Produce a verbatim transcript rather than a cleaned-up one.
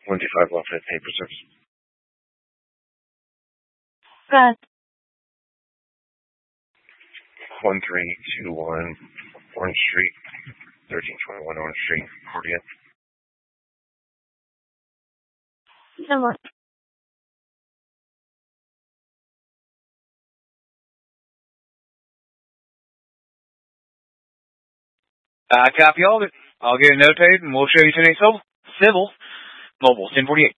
one two five Lafayette Paper Service. Good. one three two one Orange Street, thirteen twenty-one Orange Street, Cordia. Similar. I copy all of it. I'll get it notated and we'll show you today's civil. Civil. Mobile ten forty-eight.